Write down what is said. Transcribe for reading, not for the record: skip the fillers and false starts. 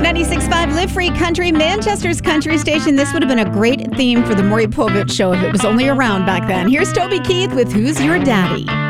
96.5 Live Free Country, Manchester's country station. This would have been a great theme for the Maury Povich Show if it was only around back then. Here's Toby Keith with Who's Your Daddy?